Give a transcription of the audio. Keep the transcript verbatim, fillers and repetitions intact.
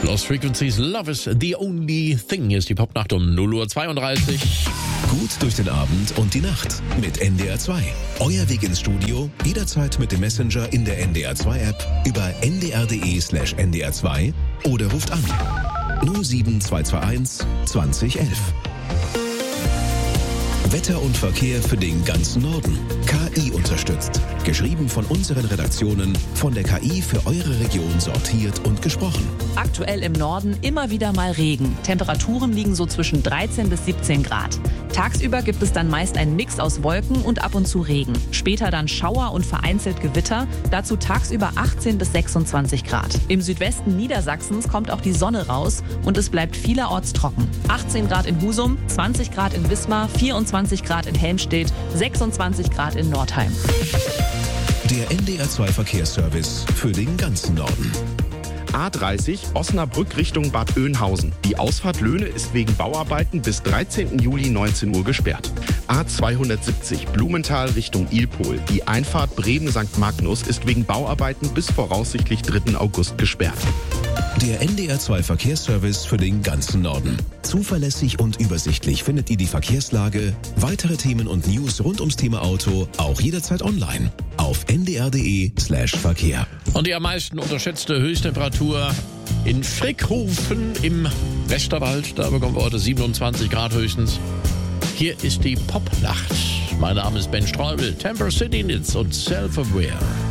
Lost Frequencies, Love is the only thing. Hier ist die Popnacht um null Uhr zweiunddreißig. Gut durch den Abend und die Nacht mit N D R zwei. Euer Weg ins Studio, jederzeit mit dem Messenger in der N D R zwei App über n d r punkt d e slash n d r zwei oder ruft an null sieben zwei zwei eins zwanzig elf. Wetter und Verkehr für den ganzen Norden. K I unterstützt. Geschrieben von unseren Redaktionen, von der K I für eure Region sortiert und gesprochen. Aktuell im Norden immer wieder mal Regen. Temperaturen liegen so zwischen dreizehn bis siebzehn Grad. Tagsüber gibt es dann meist einen Mix aus Wolken und ab und zu Regen. Später dann Schauer und vereinzelt Gewitter. Dazu tagsüber achtzehn bis sechsundzwanzig Grad. Im Südwesten Niedersachsens kommt auch die Sonne raus und es bleibt vielerorts trocken. achtzehn Grad in Husum, zwanzig Grad in Wismar, vierundzwanzig Grad in Helmstedt, sechsundzwanzig Grad in Nordheim. Der N D R zwei Verkehrsservice für den ganzen Norden. A dreißig Osnabrück Richtung Bad Oeynhausen. Die Ausfahrt Löhne ist wegen Bauarbeiten bis dreizehnten Juli neunzehn Uhr gesperrt. A zweihundertsiebzig Blumenthal Richtung Ilpol. Die Einfahrt Bremen-Sankt Magnus ist wegen Bauarbeiten bis voraussichtlich dritten August gesperrt. Der N D R zwei Verkehrsservice für den ganzen Norden. Zuverlässig und übersichtlich findet ihr die Verkehrslage, weitere Themen und News rund ums Thema Auto auch jederzeit online auf n d r punkt d e slash verkehr. Und die am meisten unterschätzte Höchsttemperatur in Frickhofen im Westerwald. Da bekommen wir heute siebenundzwanzig Grad höchstens. Hier ist die Popnacht. Mein Name ist Ben Streubel. Temper City Nits und Self-Aware.